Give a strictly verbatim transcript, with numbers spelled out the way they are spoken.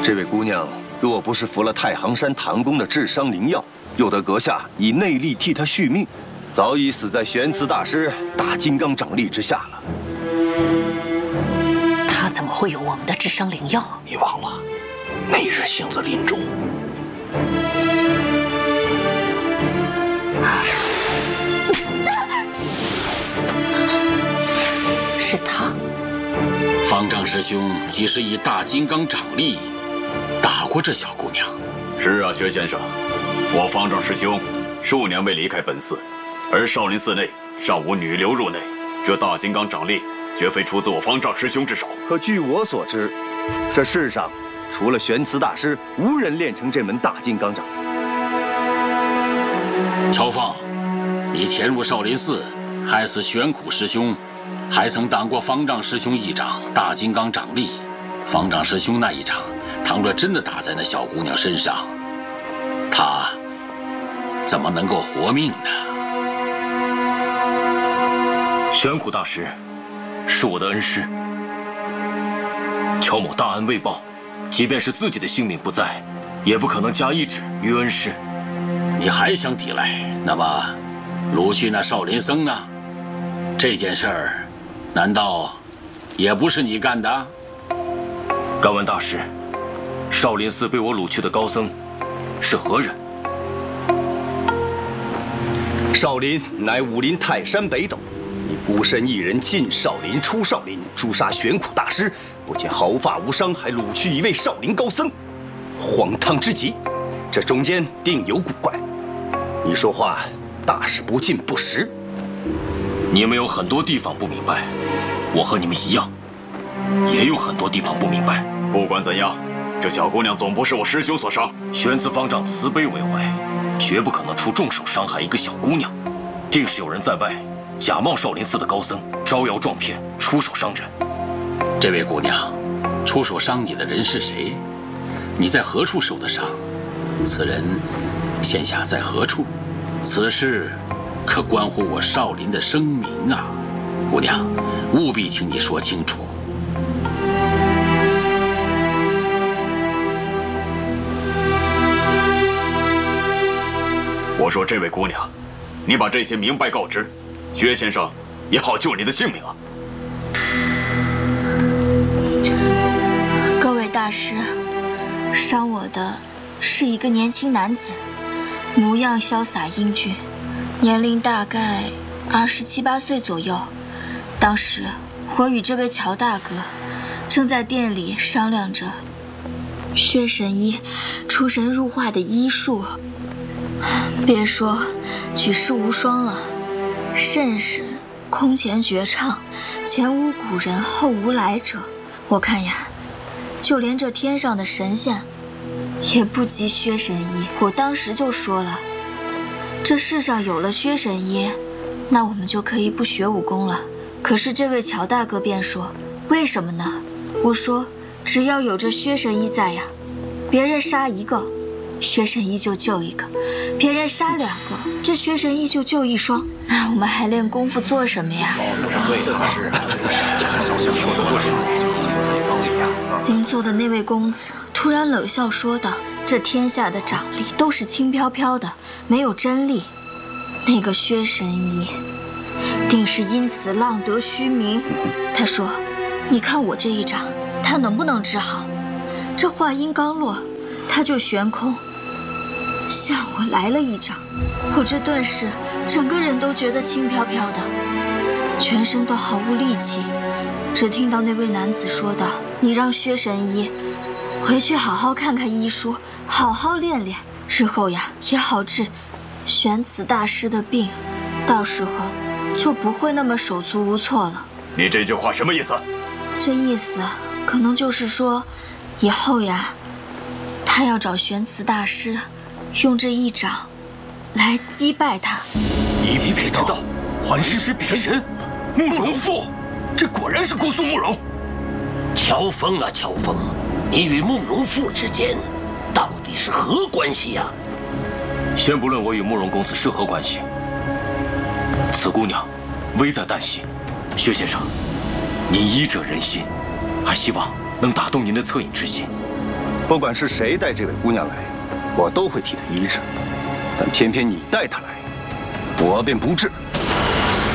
这位姑娘若不是服了太行山唐公的治伤灵药，又得阁下以内力替她续命，早已死在玄慈大师大金刚掌力之下了。 他怎么会有我们的治伤灵药？ 你忘了，那日杏子临终。 是他， 方丈师兄即是以大金刚掌力打过这小姑娘。 是啊，薛先生，我方丈师兄数年未离开本寺，而少林寺内尚无女流入内，这大金刚掌力绝非出自我方丈师兄之手。 可据我所知，这世上除了玄慈大师，无人练成这门大金刚掌。 乔凤，你潜入少林寺，害死玄苦师兄。 还曾挡过方丈师兄一掌大金刚掌力，方丈师兄那一掌，倘若真的打在那小姑娘身上，她怎么能够活命呢？ 玄苦大师是我的恩师，乔某大恩未报，即便是自己的性命不在，也不可能加一指于恩师。 你还想抵赖？那么，鲁迅那少林僧呢？这件事儿。 难道也不是你干的？ 敢问大师，少林寺被我掳去的高僧是何人？ 少林乃武林泰山北斗，你孤身一人进少林、出少林，诛杀玄苦大师，不仅毫发无伤，还掳去一位少林高僧，荒唐之极！这中间定有古怪。你说话大事不尽不实。 你们有很多地方不明白，我和你们一样，也有很多地方不明白。 不管怎样，这小姑娘总不是我师兄所伤。 玄慈方丈慈悲为怀，绝不可能出重手伤害一个小姑娘，定是有人在外假冒少林寺的高僧，招摇撞骗，出手伤人。 这位姑娘，出手伤你的人是谁？你在何处受的伤？此人现下在何处？此事。 可关乎我少林的声名啊，姑娘，务必请你说清楚。 我说，这位姑娘，你把这些明白告知，薛先生也好救你的性命啊。 各位大师，伤我的是一个年轻男子，模样潇洒英俊。 年龄大概二十七八岁左右。当时我与这位乔大哥正在店里商量着薛神医出神入化的医术，别说举世无双了，甚是空前绝唱，前无古人后无来者。我看呀，就连这天上的神仙也不及薛神医。我当时就说了。 这世上有了薛神医，那我们就可以不学武功了。可是这位乔大哥便说：“为什么呢？”我说：“只要有这薛神医在呀，别人杀一个，薛神医就救一个；别人杀两个，这薛神医就救一双。那我们还练功夫做什么呀？”邻座的那位公子突然冷笑说道。 这天下的掌力都是轻飘飘的，没有真力。那个薛神医，定是因此浪得虚名。他说：“你看我这一掌，他能不能治好？”这话音刚落，他就悬空向我来了一掌。我这顿时整个人都觉得轻飘飘的，全身都毫无力气。只听到那位男子说道：“你让薛神医。” 回去好好看看医书，好好练练，日后呀也好治玄慈大师的病，到时候就不会那么手足无措了。 你这句话什么意思？ 这意思可能就是说，以后呀，他要找玄慈大师，用这一掌来击败他。 以彼之道，还施彼身。慕容复，这果然是姑苏慕容。 乔峰啊，乔峰。 你与慕容复之间到底是何关系呀？ 先不论我与慕容公子是何关系，此姑娘危在旦夕。薛先生，您医者仁心，还希望能打动您的恻隐之心。 不管是谁带这位姑娘来，我都会替她医治。但偏偏你带她来，我便不治。